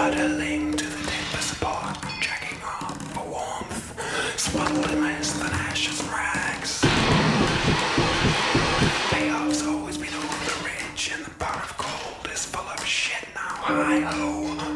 Huddling to the deepest part, jacking off for warmth, sputtling less than ashes and rags. Payoff's always been over the ridge, and the pot of gold is full of shit now. Hi-ho.